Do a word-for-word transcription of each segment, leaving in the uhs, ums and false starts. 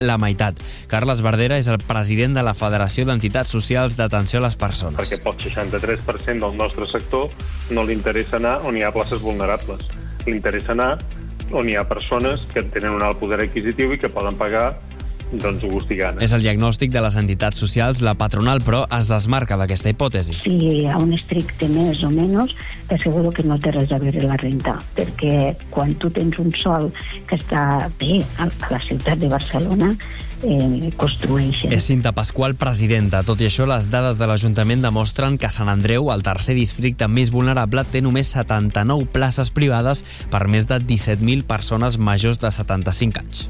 la meitat. Carles Verdera és el president de la Federació d'Entitats Socials d'Atenció a les Persones. Perquè pel seixanta-tres per cent del nostre sector no li interessa anar on hi ha places vulnerables. Li interessa anar on hi ha persones que tenen un alt poder adquisitiu i que poden pagar doncs gust i gana. És el diagnòstic de les entitats socials. La patronal, però, es desmarca d'aquesta hipòtesi. Si a un estricte més o menys, t'asseguro que no té res a veure la renta, perquè quan tu tens un sòl que està bé a la ciutat de Barcelona, eh, construeixen. És Cinta Pasqual, presidenta. Tot i això, les dades de l'Ajuntament demostren que Sant Andreu, el tercer districte més vulnerable, té només setanta-nou places privades per més de disset mil persones majors de setanta-cinc anys.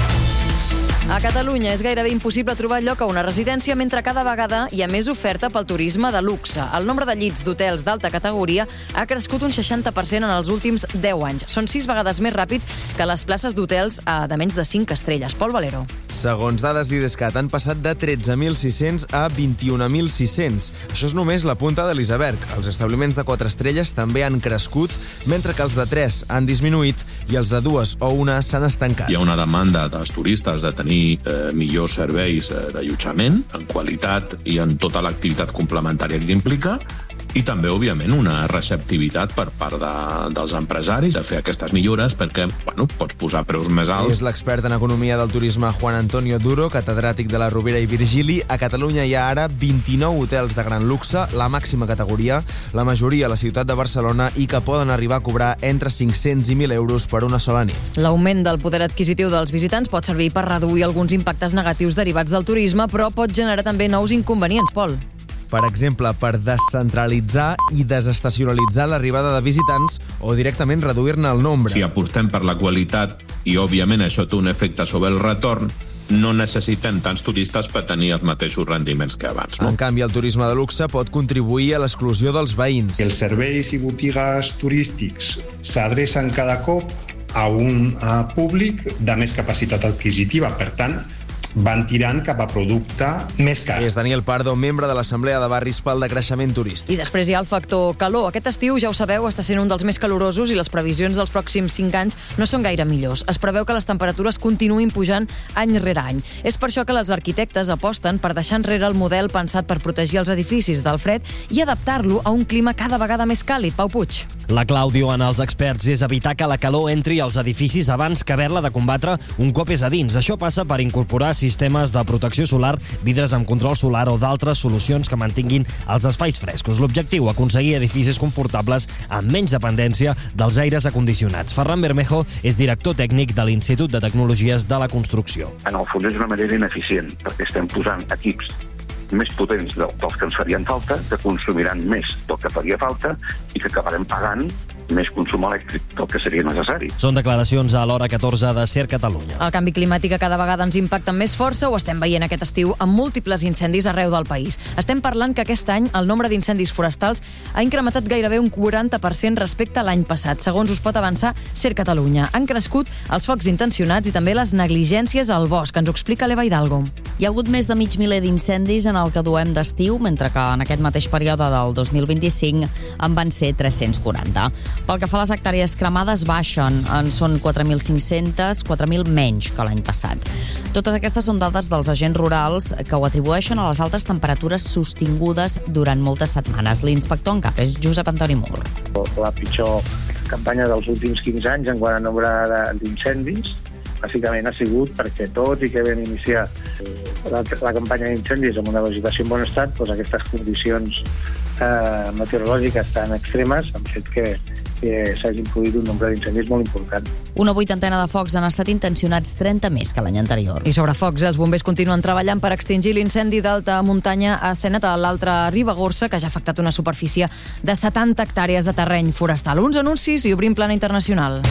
A Catalunya és gairebé impossible trobar lloc a una residència mentre cada vegada hi ha més oferta pel turisme de luxe. El nombre de llits d'hotels d'alta categoria ha crescut un seixanta per cent en els últims deu anys. Són sis vegades més ràpid que les places d'hotels de menys de cinc estrelles. Pol Valero. Segons dades d'Idescat, han passat de tretze mil sis-cents a vint-i-un mil sis-cents. Això és només la punta de l'iceberg. Els establiments de quatre estrelles també han crescut, mentre que els de tres han disminuït i els de dues o una s'han estancat. Hi ha una demanda dels turistes de tenir Eh, millors serveis eh, d'allotjament, en qualitat i en tota l'activitat complementària que implica, i també, òbviament, una receptivitat per part de, dels empresaris de fer aquestes millores perquè, bueno, pots posar preus més alts. És l'expert en economia del turisme Juan Antonio Duro, catedràtic de la Rovira i Virgili. A Catalunya hi ha ara vint-i-nou hotels de gran luxe, la màxima categoria, la majoria a la ciutat de Barcelona, i que poden arribar a cobrar entre cinc-cents i mil euros per una sola nit. L'augment del poder adquisitiu dels visitants pot servir per reduir alguns impactes negatius derivats del turisme, però pot generar també nous inconvenients, Pol. Per exemple, per descentralitzar i desestacionalitzar l'arribada de visitants o directament reduir-ne el nombre. Si apostem per la qualitat i, òbviament, això té un efecte sobre el retorn, no necessitem tants turistes per tenir els mateixos rendiments que abans. No? En canvi, el turisme de luxe pot contribuir a l'exclusió dels veïns. Els serveis i botigues turístics s'adrecen cada cop a un a públic de més capacitat adquisitiva. Per tant, van tirant cap a producte més car. És Daniel Pardo, membre de l'Assemblea de Barris pel Decreixement Turístic. I després hi ha el factor calor. Aquest estiu, ja ho sabeu, està sent un dels més calorosos i les previsions dels pròxims cinc anys no són gaire millors. Es preveu que les temperatures continuïn pujant any rere any. És per això que els arquitectes aposten per deixar enrere el model pensat per protegir els edificis del fred i adaptar-lo a un clima cada vegada més càlid. Pau Puig. La clau, diuen els experts, és evitar que la calor entri als edificis abans que haver-la de combatre un cop és a dins. Això passa per incorporar sistemes de protecció solar, vidres amb control solar o d'altres solucions que mantinguin els espais frescos. L'objectiu, aconseguir edificis confortables amb menys dependència dels aires acondicionats. Ferran Bermejo és director tècnic de l'Institut de Tecnologies de la Construcció. En el fons és una manera ineficient, perquè estem posant equips més potents dels que ens farien falta, que consumiran més del que faria falta i que acabarem pagant més consum elèctric del que seria necessari. Són declaracions a l'Hora catorze de Ser Catalunya. El canvi climàtic cada vegada ens impacta amb més força, ho estem veient aquest estiu amb múltiples incendis arreu del país. Estem parlant que aquest any el nombre d'incendis forestals ha incrementat gairebé un quaranta per cent respecte a l'any passat, segons us pot avançar Ser Catalunya. Han crescut els focs intencionats i també les negligències al bosc. Ens ho explica l'Eva Hidalgo. Hi ha hagut més de mig miler d'incendis en el que duem d'estiu, mentre que en aquest mateix període del dos mil vint-i-cinc en van ser tres-cents quaranta. Pel que fa a les hectàrees cremades, baixen. En són quatre mil cinc-cents, quatre mil menys que l'any passat. Totes aquestes són dades dels agents rurals que ho atribueixen a les altes temperatures sostingudes durant moltes setmanes. L'inspector en cap és Josep Antoni Mur. La pitjor campanya dels últims quinze anys en quant a nombre d'incendis, bàsicament ha sigut perquè tot i que vam iniciar la, la campanya d'incendis amb una vegetació en bon estat, doncs aquestes condicions eh, meteorològiques tan extremes han fet que, que s'hagin produït un nombre d'incendis molt important. Una vuitantena de focs han estat intencionats, trenta més que l'any anterior. I sobre focs, els bombers continuen treballant per extingir l'incendi d'alta muntanya a Senet, a l'altra Ribagorça, que ja ha afectat una superfície de setanta hectàrees de terreny forestal. Uns anuncis i obrim plana internacional.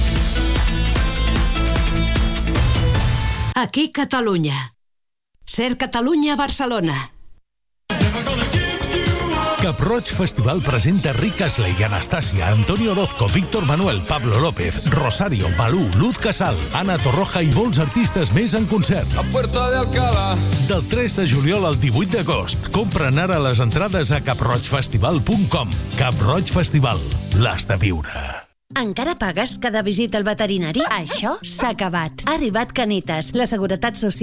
Aquí Catalunya. Ser Catalunya, Barcelona. Cap-roig Festival presenta Rick Astley, Anastasia, Antonio Orozco, Víctor Manuel, Pablo López, Rosario, Malú, Luz Casal, Ana Torroja i molts artistes més en concert. A Puerta de Alcalá. Del tres de juliol al divuit d'agost. Compren ara les entrades a cap roig festival punt com. Cap-roig Festival. L'has de viure. Encara pagues cada visita al veterinari? Això s'ha acabat. Ha arribat Canitas, la seguretat social